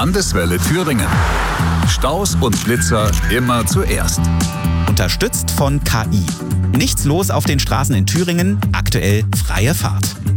Landeswelle Thüringen. Staus und Blitzer immer zuerst. Unterstützt von KI. Nichts los auf den Straßen in Thüringen, aktuell freie Fahrt.